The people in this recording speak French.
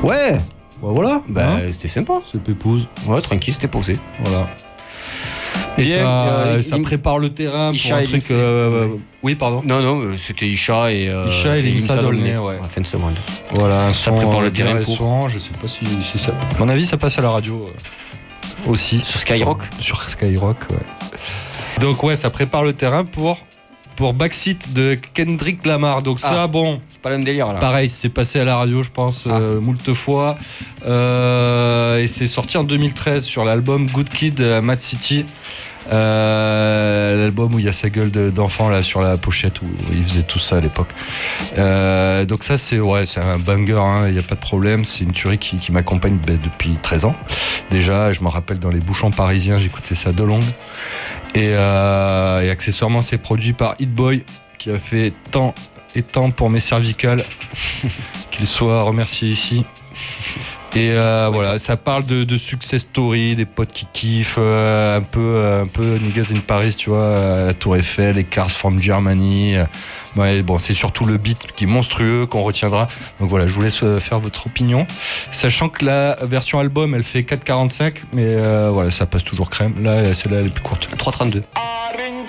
Ouais. Bah voilà. Bah, c'était sympa. C'est pépouze. Ouais, tranquille, c'était posé. Voilà. Et Bien, ça prépare le terrain Isha pour un et truc. Limsa. Oui, pardon. Non, c'était Isha et Limsa Dolné, ouais. En fin de seconde. Voilà, ça prépare le terrain pour. Son, je sais pas si ça. À mon avis, ça passe à la radio aussi. Sur Skyrock. Sur Skyrock, ouais. Donc ouais, ça prépare le terrain pour Backseat de Kendrick Lamar. Donc ça, bon, c'est pas le même délire là. Pareil, c'est passé à la radio, je pense, moult fois. Et c'est sorti en 2013 sur l'album Good Kid Mad City. L'album où il y a sa gueule d'enfant là sur la pochette, où il faisait tout ça à l'époque. Donc ça c'est un banger, il n'y a pas de problème. C'est une tuerie qui m'accompagne depuis 13 ans déjà. Je me rappelle dans les bouchons parisiens, j'écoutais ça de longue. Et accessoirement c'est produit par Hit Boy, qui a fait tant et tant pour mes cervicales qu'il soit remercié ici. Et voilà, ça parle de success story, des potes qui kiffent, un peu Niggas in Paris, tu vois, la Tour Eiffel, les Cars from Germany. Ouais, bon, c'est surtout le beat qui est monstrueux, qu'on retiendra. Donc voilà, je vous laisse faire votre opinion. Sachant que la version album, elle fait 4,45, mais voilà, ça passe toujours crème. Là, celle-là, elle est plus courte. 3,32.